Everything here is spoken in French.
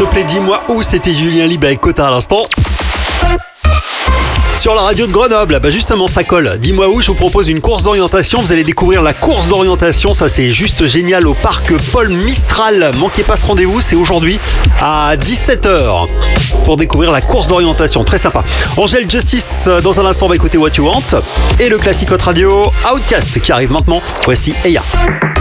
te plaît, dis-moi où. C'était Julien Libre avec Cota à l'instant. Sur la radio de Grenoble, justement ça colle. Dis-moi où, je vous propose une course d'orientation. Vous allez découvrir la course d'orientation, ça c'est juste génial au parc Paul Mistral. Manquez pas ce rendez-vous, c'est aujourd'hui à 17h pour découvrir la course d'orientation, très sympa. Angèle Justice, dans un instant on va écouter What You Want et le classique Hot Radio Outcast qui arrive maintenant. Voici Eya.